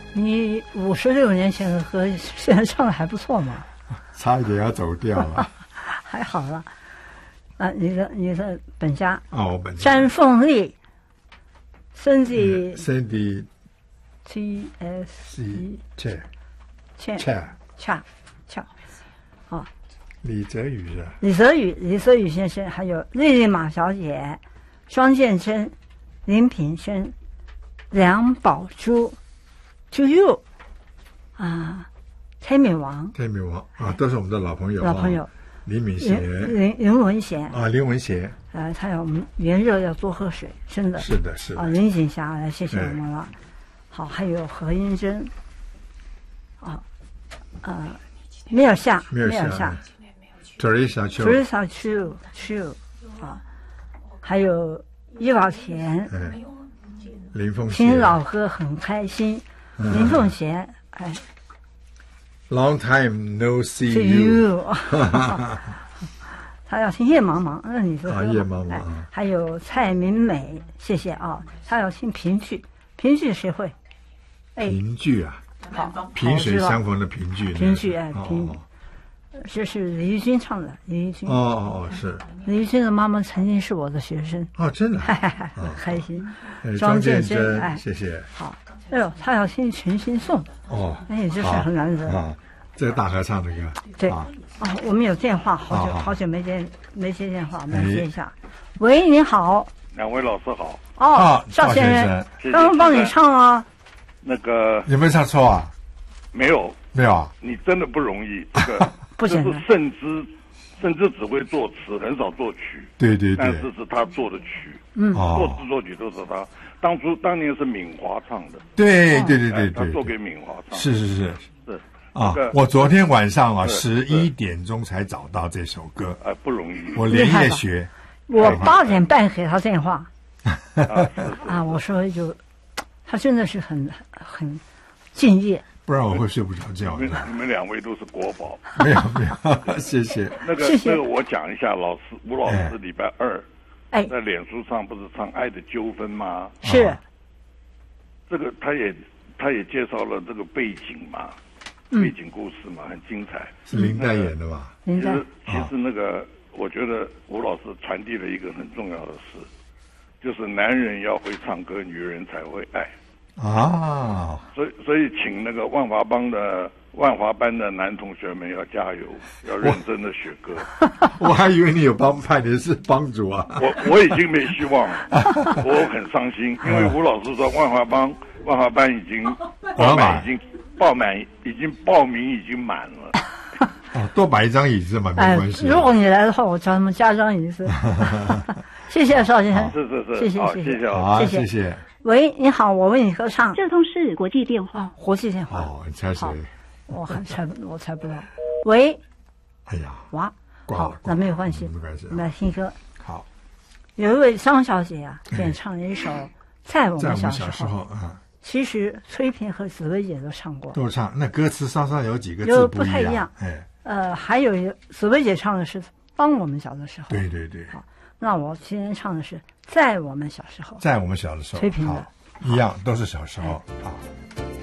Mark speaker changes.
Speaker 1: 你56年前的歌，现在唱的还不错嘛？
Speaker 2: 差一点要走掉了。
Speaker 1: 还好了。你的本家
Speaker 2: 我本家
Speaker 1: 詹凤丽，Cindy
Speaker 2: TSC
Speaker 1: 恰，
Speaker 2: 李泽宇是吧？
Speaker 1: 李泽宇先生，还有莉莉马小姐、庄建珍、林品生、梁宝珠、To You 崔美王
Speaker 2: 都是我们的老朋友。林敏贤、
Speaker 1: 林文贤
Speaker 2: 林文贤，
Speaker 1: 他要我们炎热要多喝水，真的
Speaker 2: 是的
Speaker 1: 林锦霞来谢谢我们了。好，还有何英珍，米尔夏，Teresa Chu 还有叶宝田，
Speaker 2: 林凤贤，
Speaker 1: 听老歌很开心，林凤贤
Speaker 2: ，Long time no see you
Speaker 1: 他要听夜茫茫，那你说
Speaker 2: 夜茫茫，
Speaker 1: 还有蔡明美，谢谢他要听评剧谁会？
Speaker 2: 评剧
Speaker 1: 好，
Speaker 2: 萍水相逢的评剧，
Speaker 1: 这是李玉君唱的，李玉君
Speaker 2: 是
Speaker 1: 李玉君的妈妈曾经是我的学生
Speaker 2: 真的，
Speaker 1: 很开心。
Speaker 2: 庄建珍，谢谢。
Speaker 1: 好，他要听陈星颂这是很难得
Speaker 2: 这个大合唱的歌。
Speaker 1: 对我们有电话，好久没接电话，我们来接一下。喂，你好，
Speaker 3: 两位老师好。
Speaker 1: 邵先生，刚刚帮你唱啊。
Speaker 3: 那个
Speaker 2: 有没有唱错啊？
Speaker 3: 没有
Speaker 2: 你
Speaker 3: 真的不容易，这个
Speaker 1: 不简单。
Speaker 3: 甚至只会作词，很少作曲。
Speaker 2: 对，
Speaker 3: 但是是他作的曲，作词作曲都是他。当年是敏华唱的。
Speaker 2: 对，
Speaker 3: 他做给敏华唱。
Speaker 2: 是。我昨天晚上11点钟才找到这首歌，
Speaker 3: 不容易。
Speaker 2: 我连夜学。
Speaker 1: 我8点半给他电话，我说他真的是很敬业，
Speaker 2: 不然我会睡不着觉。
Speaker 3: 你们两位都是国宝。
Speaker 2: 没有，谢谢。
Speaker 3: 那个我讲一下，吴老师礼拜二在脸书上不是唱《爱的纠纷》吗？
Speaker 1: 是。
Speaker 3: 这个他也介绍了这个背景嘛。背景故事嘛，很精彩，
Speaker 2: 是林黛演的吧？
Speaker 3: 其实那个，我觉得吴老师传递了一个很重要的事，就是男人要会唱歌，女人才会爱。所以请那个万华班的男同学们要加油，要认真的学歌。
Speaker 2: 我还以为你有帮派，你是帮主啊！
Speaker 3: 我已经没希望了，我很伤心，因为吴老师说万华班已经报名已经满了。
Speaker 2: 多摆一张椅子嘛，没关系。
Speaker 1: 如果你来的话，我叫他们加张椅子。谢谢邵先生，谢谢。喂，你好，我为你歌唱。
Speaker 4: 这通是国际电话。
Speaker 1: 国际电话。
Speaker 2: 你猜谁？
Speaker 1: 我猜不到。喂。
Speaker 2: 哎呀，
Speaker 1: 哇，好，那没有关系，我们来听歌。
Speaker 2: 好，
Speaker 1: 有一位张小姐演唱了一首《在我们小时候》。其实崔萍和紫薇姐都唱过，
Speaker 2: 那歌词稍稍有几个字
Speaker 1: 不太一样。还有紫薇姐唱的是《当我们小的时候》。
Speaker 2: 对。
Speaker 1: 好，那我今天唱的是《在我们小时候》。
Speaker 2: 在我们小的时候，
Speaker 1: 崔萍的
Speaker 2: 一样都是小时候。好。